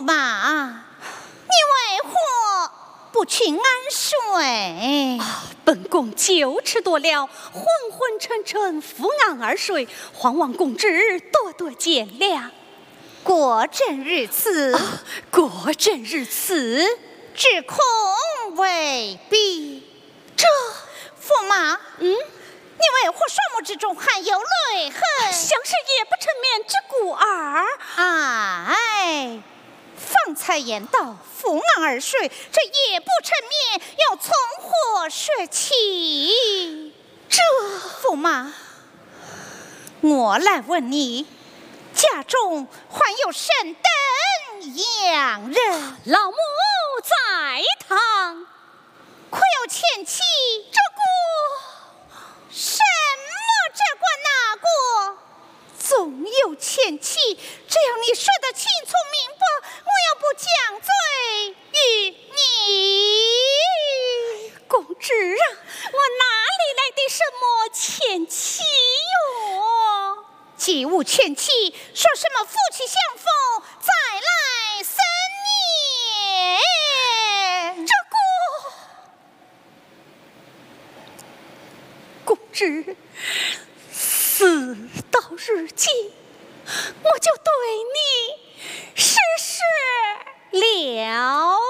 驸马，你为何不去安睡？ 本宫酒吃多了，昏昏沉沉，伏案而睡，还望公旨多多见谅。 果真如此？ 果真如此， 只恐未必。 这驸马，你为何双目之中含有泪痕？ 像是夜不成眠之故耳。 哎，方才言道伏案而睡，这夜不成眠要从何说起？ 这驸马，我来问你，家中还有甚等洋人？ 老母在堂， 可有前妻？这个什么？这个那个？总有前妻，只要你说得清楚明白，我又不降罪于你。 公旨啊，我哪里来的什么前妻哟？ 既无前妻，说什么夫妻相逢再来生孽？ 这个公旨，事到如今，我就对你实施了